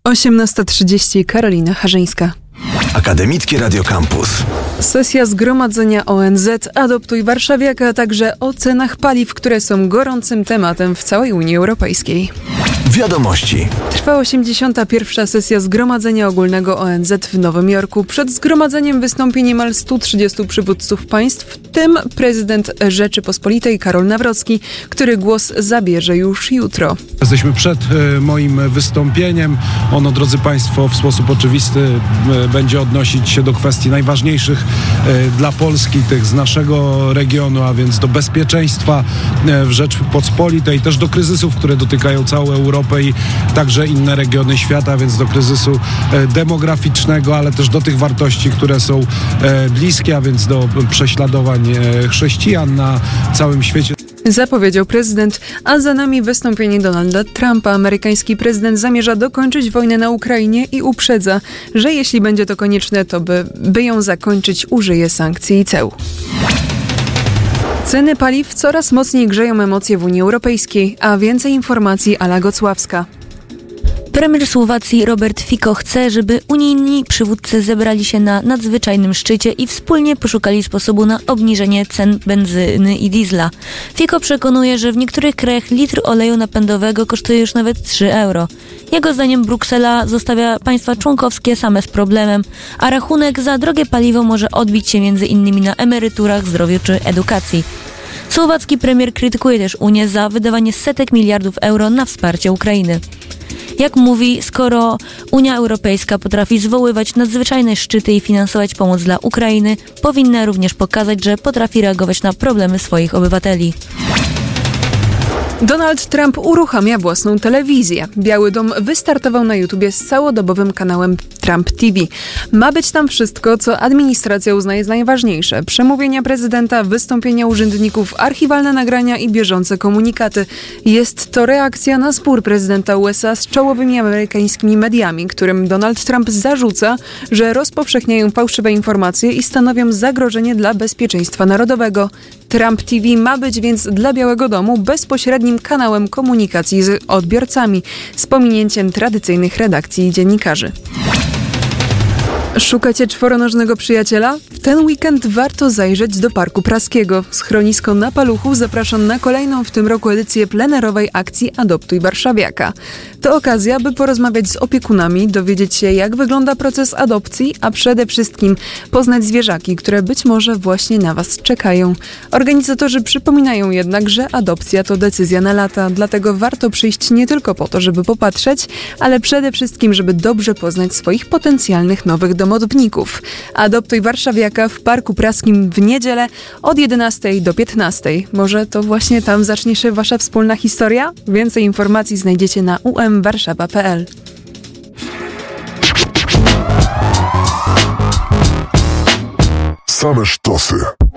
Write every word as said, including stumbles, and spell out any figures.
osiemnasta trzydzieści, Karolina Harzyńska. Akademickie Radio Campus. Sesja Zgromadzenia O N Z, Adoptuj Warszawiaka, a także o cenach paliw, które są gorącym tematem w całej Unii Europejskiej. Wiadomości. Trwa osiemdziesiąta pierwsza sesja Zgromadzenia Ogólnego O N Z w Nowym Jorku. Przed zgromadzeniem wystąpi niemal stu trzydziestu przywódców państw, w tym prezydent Rzeczypospolitej Karol Nawrocki, który głos zabierze już jutro. Jesteśmy przed e, moim wystąpieniem. Ono, drodzy Państwo, w sposób oczywisty e, będzie odnosić się do kwestii najważniejszych e, dla Polski, tych z naszego regionu, a więc do bezpieczeństwa e, w Rzeczypospolitej, też do kryzysów, które dotykają całą Europę i także inne regiony świata, więc do kryzysu e, demograficznego, ale też do tych wartości, które są e, bliskie, a więc do prześladowań e, chrześcijan na całym świecie. Zapowiedział prezydent, a za nami wystąpienie Donalda Trumpa. Amerykański prezydent zamierza dokończyć wojnę na Ukrainie i uprzedza, że jeśli będzie to konieczne, to by, by ją zakończyć, użyje sankcji i ceł. Ceny paliw coraz mocniej grzeją emocje w Unii Europejskiej, a więcej informacji Ala Gocławska. Premier Słowacji Robert Fico chce, żeby unijni przywódcy zebrali się na nadzwyczajnym szczycie i wspólnie poszukali sposobu na obniżenie cen benzyny i diesla. Fico przekonuje, że w niektórych krajach litr oleju napędowego kosztuje już nawet trzy euro. Jego zdaniem Bruksela zostawia państwa członkowskie same z problemem, a rachunek za drogie paliwo może odbić się między innymi na emeryturach, zdrowiu czy edukacji. Słowacki premier krytykuje też Unię za wydawanie setek miliardów euro na wsparcie Ukrainy. Jak mówi, skoro Unia Europejska potrafi zwoływać nadzwyczajne szczyty i finansować pomoc dla Ukrainy, powinna również pokazać, że potrafi reagować na problemy swoich obywateli. Donald Trump uruchamia własną telewizję. Biały Dom wystartował na YouTubie z całodobowym kanałem Trump T V. Ma być tam wszystko, co administracja uznaje za najważniejsze. Przemówienia prezydenta, wystąpienia urzędników, archiwalne nagrania i bieżące komunikaty. Jest to reakcja na spór prezydenta U S A z czołowymi amerykańskimi mediami, którym Donald Trump zarzuca, że rozpowszechniają fałszywe informacje i stanowią zagrożenie dla bezpieczeństwa narodowego. Trump T V ma być więc dla Białego Domu bezpośrednim kanałem komunikacji z odbiorcami, z pominięciem tradycyjnych redakcji i dziennikarzy. Szukacie czworonożnego przyjaciela? W ten weekend warto zajrzeć do Parku Praskiego. Schronisko na Paluchu zaprasza na kolejną w tym roku edycję plenerowej akcji Adoptuj Warszawiaka. To okazja, by porozmawiać z opiekunami, dowiedzieć się, jak wygląda proces adopcji, a przede wszystkim poznać zwierzaki, które być może właśnie na Was czekają. Organizatorzy przypominają jednak, że adopcja to decyzja na lata, dlatego warto przyjść nie tylko po to, żeby popatrzeć, ale przede wszystkim, żeby dobrze poznać swoich potencjalnych nowych domowników. Adoptuj Warszawiaka w Parku Praskim w niedzielę od jedenastej do piętnastej. Może to właśnie tam zacznie się Wasza wspólna historia? Więcej informacji znajdziecie na u m warszawa kropka p l. Same sztosy.